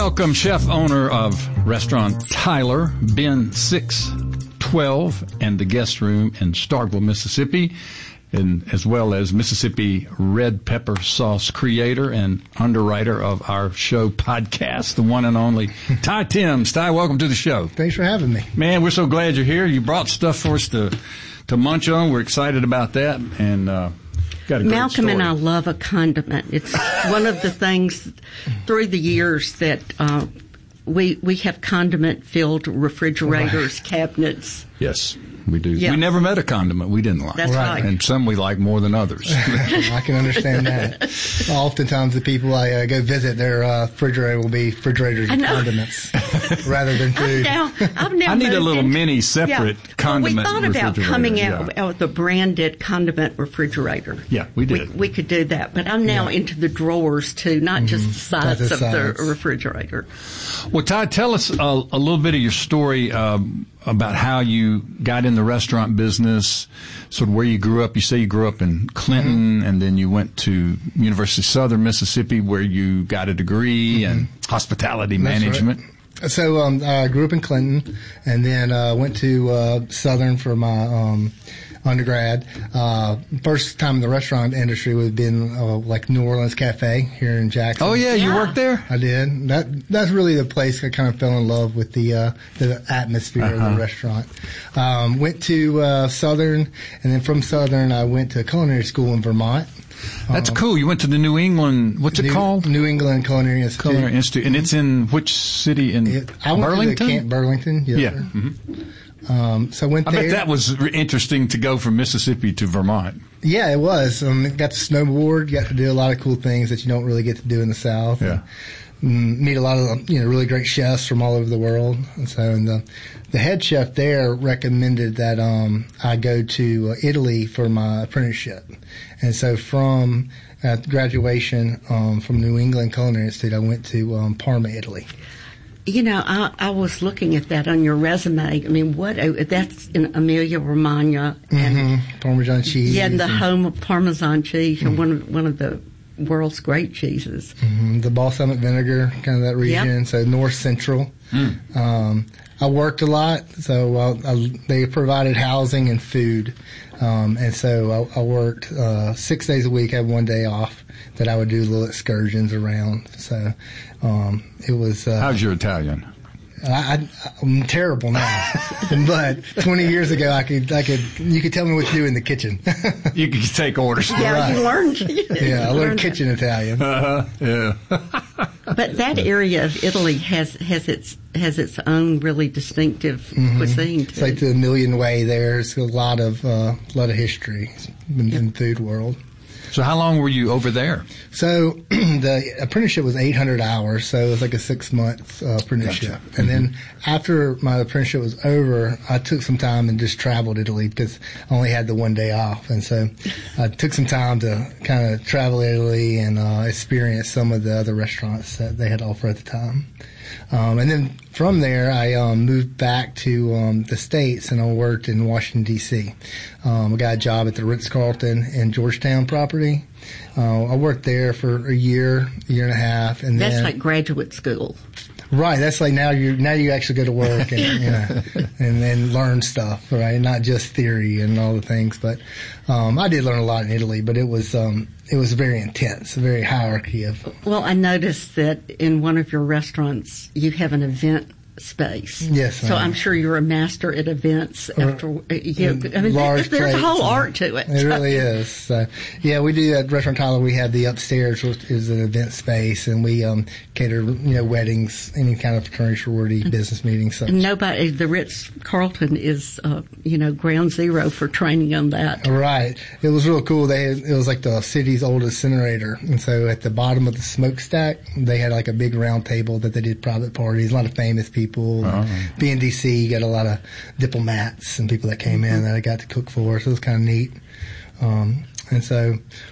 welcome chef owner of Restaurant Tyler, Ben 612, and the guest room in Starkville, Mississippi, and as well as Mississippi red pepper sauce creator and underwriter of our show podcast, the one and only Ty Timms. Ty, welcome to the show. Thanks for having me. Man, we're so glad you're here. You brought stuff for us to munch on. We're excited about that, and got a great Malcolm story. and I love a condiment. It's one of the things through the years that we have condiment-filled refrigerators, cabinets. Yes, we do. Yeah. We never met a condiment we didn't like. That's right. And some we like more than others. I can understand that. Oftentimes the people I go visit, their refrigerator will be refrigerators and condiments rather than food. I've now I need a moved little into- mini separate condiment Well, we thought about refrigerator, coming out with a branded condiment refrigerator. Yeah, we did. We could do that, but I'm now into the drawers too, not just the sides Not the of the sides. refrigerator. Well, Ty, tell us a little bit of your story about how you got in the restaurant business, sort of where you grew up. You say you grew up in Clinton, and then you went to University of Southern Mississippi, where you got a degree in hospitality management. Right. So I grew up in Clinton, and then went to Southern for my undergrad. First time in the restaurant industry would have been like New Orleans Cafe here in Jackson. Oh, yeah, you Yeah. worked there? I did. That's really the place I kind of fell in love with the atmosphere of the restaurant. Went to Southern, and then from Southern I went to culinary school in Vermont. That's cool. You went to the New England, what's it called? New England Culinary Institute. Culinary Institute. And it's in which city? In I went Burlington? to the Camp Burlington. Yes, Yeah. sir. Mm-hmm. So I went I there. bet that was interesting to go from Mississippi to Vermont. Yeah, it was. Got to snowboard. Got to do a lot of cool things that you don't really get to do in the South. Yeah. And meet a lot of really great chefs from all over the world. And so, the head chef there recommended that I go to Italy for my apprenticeship. And so from graduation from New England Culinary Institute, I went to Parma, Italy. You know, I was looking at that on your resume. I mean, that's in Emilia Romagna, and Parmesan cheese. yeah, and the home of Parmesan cheese, and one of the world's great cheeses. The balsamic vinegar, kind of that region. Yep. So north central. I worked a lot, so they provided housing and food, and so I worked 6 days a week. I had one day off that I would do little excursions around. So it was. How's your Italian? I'm terrible now, but 20 years ago, you could tell me what to do in the kitchen. You could take orders. Yeah, Right. you learned. Yeah, I learned kitchen Italian. Yeah. But that area of Italy has its own really distinctive cuisine too. It's like the Million Way. There's a lot of history in the food world. So how long were you over there? So the apprenticeship was 800 hours, so it was like a 6-month apprenticeship. Gotcha. And then after my apprenticeship was over, I took some time and just traveled Italy because I only had the one day off. And so I took some time to kind of travel Italy and experience some of the other restaurants that they had to offer at the time. And then from there, I moved back to the States, and I worked in Washington, D.C. I got a job at the Ritz-Carlton in Georgetown property. I worked there for a year and a half. And That's then, like graduate school. right, that's like now you actually go to work and and then learn stuff, right? Not just theory and all the things. But I did learn a lot in Italy, but it was very intense, a very hierarchy of. Well, I noticed that in one of your restaurants you have an event space. Yes, So I'm sure you're a master at events. After large there's a whole plates. art to it. It really is. So, yeah, we do at Restaurant Tyler. We have the upstairs, which is an event space, and we cater, weddings, any kind of fraternity, sorority, business meetings. Such. Nobody, the Ritz-Carlton is, ground zero for training on that. Right. It was real cool. It was like the city's oldest incinerator, and so at the bottom of the smokestack, they had like a big round table that they did private parties. A lot of famous people. Being DC, you got a lot of diplomats and people that came in that I got to cook for, so it was kind of neat. And so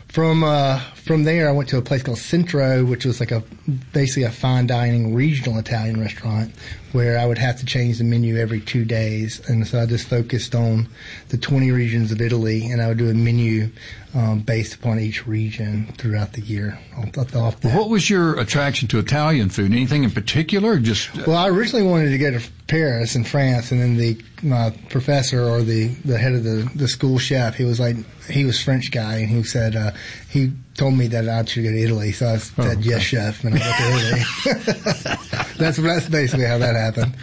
from there, I went to a place called Centro, which was like basically a fine dining regional Italian restaurant where I would have to change the menu every 2 days. And so I just focused on the 20 regions of Italy, and I would do a menu based upon each region throughout the year. What was your attraction to Italian food? Anything in particular? Well, I originally wanted to go to Paris in France, and then my professor, or the head of the school chef, he was French guy, and he said he told me that I should go to Italy. So I said, yes, chef, and I went to Italy. That's basically how that happened.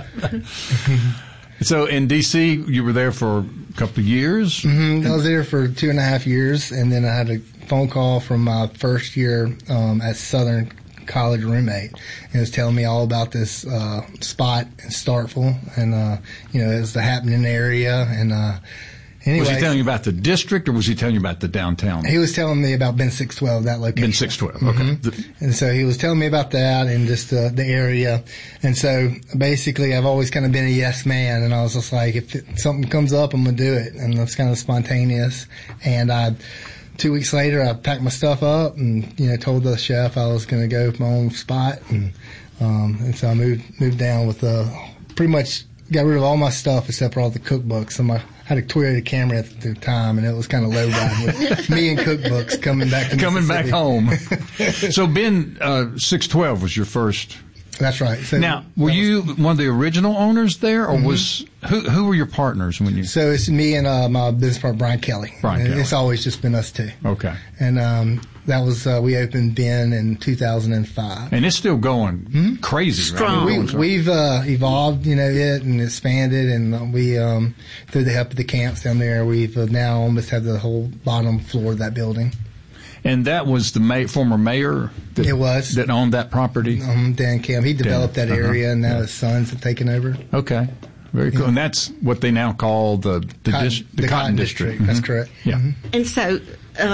So in D.C., you were there for a couple of years? Mm-hmm. I was there for 2.5 years, and then I had a phone call from my first year at Southern college roommate, and it was telling me all about this spot in Starkville, and it was the happening area, and anyway. Was he telling you about the district, or was he telling you about the downtown? He was telling me about Ben 612, that location. Ben 612, okay. Mm-hmm. And so he was telling me about that and just the area. And so basically I've always kind of been a yes man, and I was just like, if something comes up, I'm going to do it. And it's kind of spontaneous. And 2 weeks later, I packed my stuff up and, told the chef I was going to go for my own spot. And so I moved down with pretty much got rid of all my stuff except for all the cookbooks. And I had a Toyota Camry at the time, and it was kind of low ride with me and cookbooks coming back home. So Ben 612 was your first. That's right. So now, were you one of the original owners there, or was who were your partners when you? So it's me and my business partner Brian Kelly. It's always just been us two. Okay. And that was we opened Ben in 2005, and it's still going crazy. Strong. Right? We've evolved, it and expanded, and we through the help of the camps down there, we've now almost have the whole bottom floor of that building. And that was the former mayor that owned that property? Dan Kemp. He developed that area, and now his sons have taken over. Okay. Very cool. And that's what they now call the Cotton District. That's correct. Yeah. Mm-hmm. And so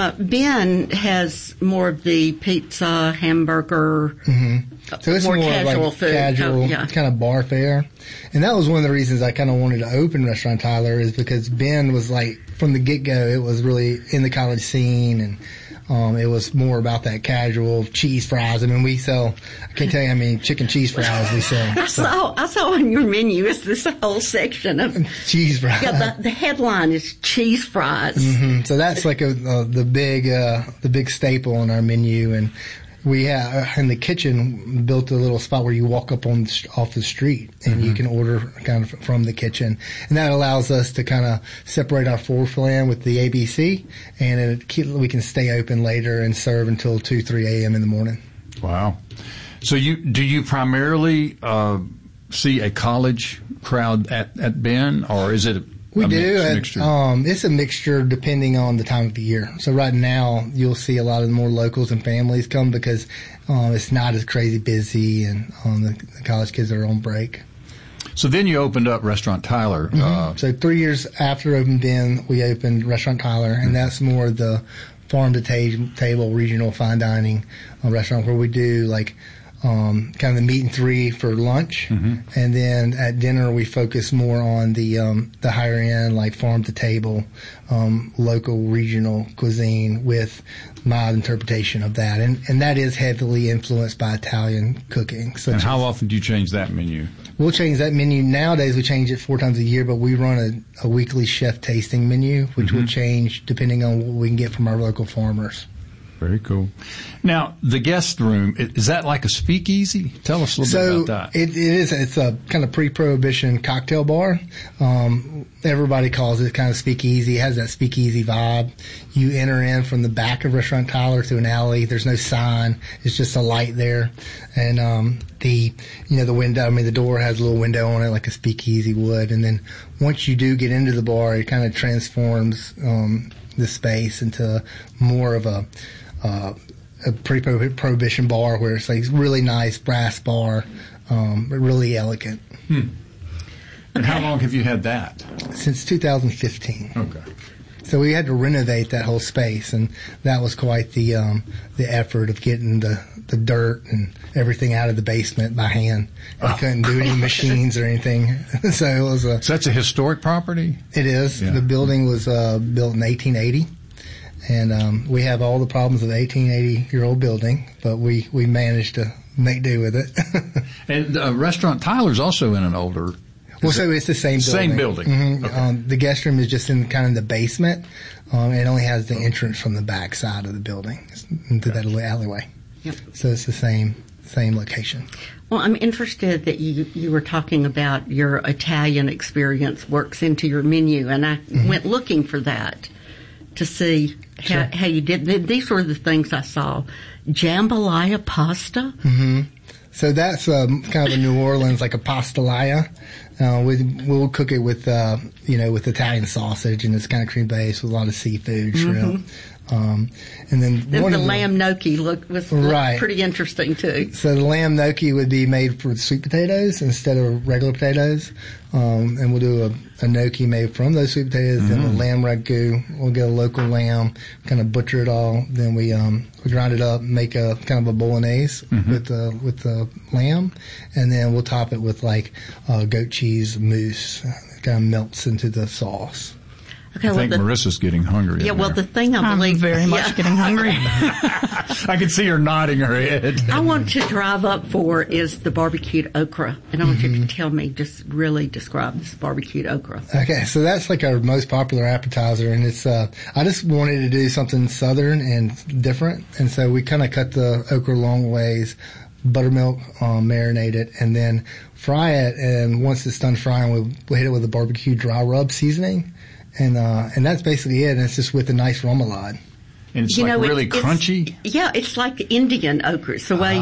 Ben has more of the pizza, hamburger, so it's more casual food. Casual, kind of bar fare. And that was one of the reasons I kind of wanted to open Restaurant Tyler, is because Ben was from the get-go, it was really in the college scene, and it was more about that casual cheese fries. I mean, we sell, I can't tell you how many chicken cheese fries we sell. I saw on your menu is this whole section of cheese fries. Yeah, the headline is cheese fries. Mm-hmm. So that's like the big staple on our menu. And we have in the kitchen built a little spot where you walk up off the street, and you can order kind of from the kitchen, and that allows us to kind of separate our floor plan with the ABC, and we can stay open later and serve until 2-3 a.m. in the morning. Wow! So do you primarily see a college crowd at Ben, or is it? We do. Mixture? It's a mixture depending on the time of the year. So right now, you'll see a lot of more locals and families come because it's not as crazy busy, and the college kids are on break. So then you opened up Restaurant Tyler. So 3 years after opening Ben, we opened Restaurant Tyler, and that's more the farm-to-table regional fine dining restaurant where we do kind of the meat and three for lunch, and then at dinner we focus more on the higher end, like farm to table, local regional cuisine with my interpretation of that, and that is heavily influenced by Italian cooking. And how often do you change that menu? We'll change that menu. Nowadays we change it 4 times a year, but we run a weekly chef tasting menu, which will change depending on what we can get from our local farmers. Very cool. Now, the guest room, is that like a speakeasy? Tell us a little bit about that. It is. It's a kind of pre-prohibition cocktail bar. Everybody calls it kind of speakeasy. It has that speakeasy vibe. You enter in from the back of Restaurant Tyler through an alley. There's no sign. It's just a light there. And the window, I mean, the door has a little window on it like a speakeasy would. And then once you do get into the bar, it kind of transforms the space into more of a pre-prohibition bar where it's like really nice brass bar, but really elegant. And how long have you had that? Since 2015. Okay. So we had to renovate that whole space, and that was quite the effort of getting the dirt and everything out of the basement by hand. We couldn't do any machines or anything. So it was So that's a historic property? It is. Yeah. The building was built in 1880. And we have all the problems of the 1880-year-old building, but we managed to make do with it. And Restaurant Tyler's also in an older Well, so it's the same building. Same building. Mm-hmm. Okay. The guest room is just in kind of the basement. It only has the entrance from the back side of the building into that little alleyway. Yep. So it's the same location. Well, I'm interested that you were talking about your Italian experience works into your menu, and I went looking for that to see how you did. These were the things I saw. Jambalaya pasta? Mm-hmm. So that's kind of a New Orleans, like a pastelaya. We'll cook it with Italian sausage, and it's kind of cream based with a lot of seafood, shrimp. And then the lamb gnocchi looked pretty interesting too. So the lamb gnocchi would be made with sweet potatoes instead of regular potatoes, and we'll do a gnocchi made from those sweet potatoes. Then the lamb ragu, we'll get a local lamb, kind of butcher it all. Then we grind it up, make a kind of a bolognese with the lamb, and then we'll top it with like goat cheese mousse. It kind of melts into the sauce. Okay, I think Marissa's getting hungry. Yeah, well, the thing I'm very much getting hungry. I can see her nodding her head. I want to drive up for is the barbecued okra, and I want you to tell me, just really describe this barbecued okra. Okay, so that's like our most popular appetizer, and it's I just wanted to do something southern and different, and so we kind of cut the okra long ways, buttermilk, marinate it, and then fry it. And once it's done frying, we'll hit it with a barbecue dry rub seasoning. And that's basically it. And it's just with a nice remoulade. And it's really crunchy? Yeah, it's like Indian okra. It's the way,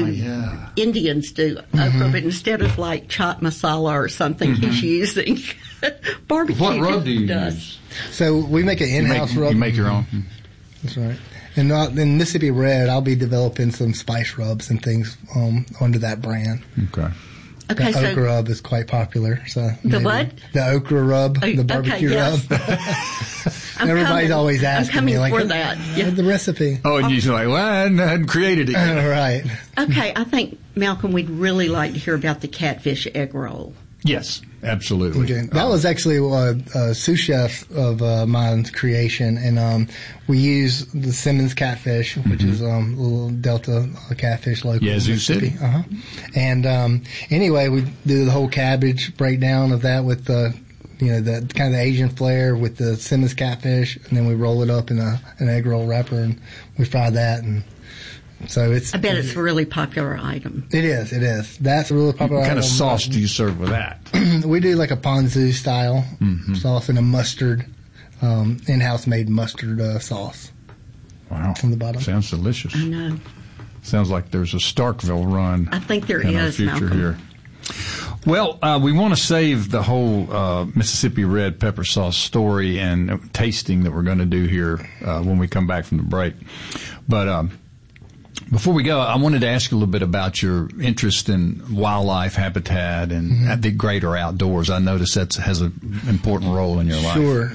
Indians do okra, but instead of like chaat masala or something, he's using barbecue. What rub do you use? So we make an in-house rub. You make your own? That's right. And in Mississippi Red, I'll be developing some spice rubs and things under that brand. Okay. Okay, the okra rub is quite popular. So the what? The okra rub, the barbecue rub. Everybody's always asking me, like, for that. Yeah. The recipe. Oh, and you're like, well, I hadn't created it yet. Right. Okay, I think, Malcolm, we'd really like to hear about the catfish egg roll. Yes, absolutely. Okay. That was actually a sous chef of mine's creation, and we use the Simmons catfish, which is a little Delta catfish local. Yazoo City. And anyway, we do the whole cabbage breakdown of that with the kind of the Asian flair with the Simmons catfish, and then we roll it up in an egg roll wrapper, and we fry that. And so I bet it's a really popular item. It is. That's a really popular item. What kind of sauce do you serve with that? We do like a ponzu style sauce and a mustard, in-house made mustard sauce. Wow. On the bottom. Sounds delicious. I know. Sounds like there's a Starkville run. I think there in is, our future Malcolm. Here. Well, we want to save the whole Mississippi red pepper sauce story and tasting that we're going to do here when we come back from the break. But before we go, I wanted to ask you a little bit about your interest in wildlife habitat and the greater outdoors. I notice that has an important role in your life. Sure.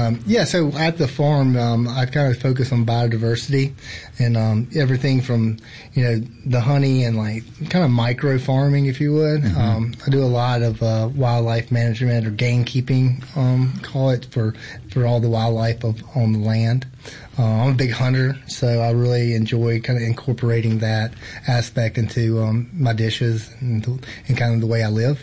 So at the farm, I kind of focus on biodiversity and everything from, the honey and like kind of micro farming, if you would. I do a lot of wildlife management or gamekeeping, call it, for all the wildlife on the land. I'm a big hunter, so I really enjoy kind of incorporating that aspect into my dishes and kind of the way I live.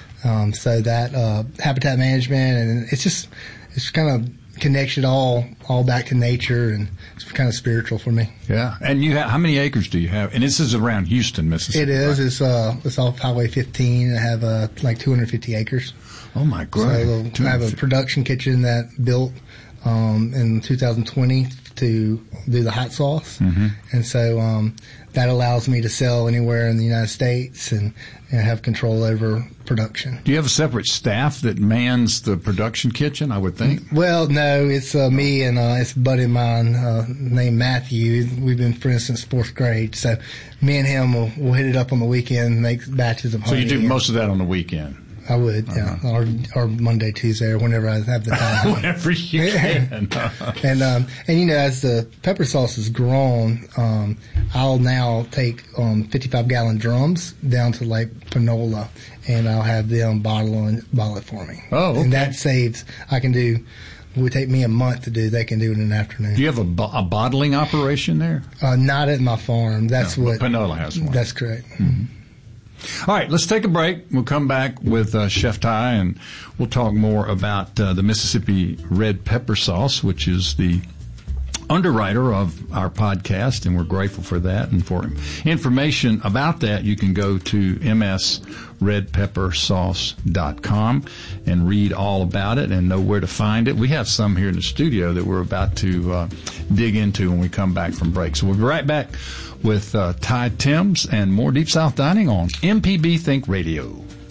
So that habitat management, and it's kind of connects it all back to nature, and it's kind of spiritual for me. Yeah. And how many acres do you have? And this is around Houston, Mississippi. It is. Right? It's off Highway 15. I have like 250 acres. Oh my God! So I have a production kitchen that built in 2020 to do the hot sauce, and so that allows me to sell anywhere in the United States and have control over production. Do you have a separate staff that mans the production kitchen, I would think? Well, no, it's me and it's a buddy of mine named Matthew. We've been friends since 4th grade, so me and him will hit it up on the weekend, make batches of honey. So you do most of that on the weekend? I would, yeah, or Monday, Tuesday, or whenever I have the time. Whenever you can. And as the pepper sauce has grown, I'll now take 55-gallon drums down to like Panola, and I'll have them bottle it for me. Oh, okay. And that saves. It would take me a month to do. They can do it in an afternoon. Do you have a bottling operation there? Not at my farm. That's what Panola has one. That's correct. All right, let's take a break. We'll come back with Chef Ty, and we'll talk more about the Mississippi red pepper sauce, which is the underwriter of our podcast, and we're grateful for that. And for information about that, you can go to msredpeppersauce.com and read all about it and know where to find it. We have some here in the studio that we're about to dig into when we come back from break. So we'll be right back with Ty Timms and more Deep South Dining on MPB Think Radio.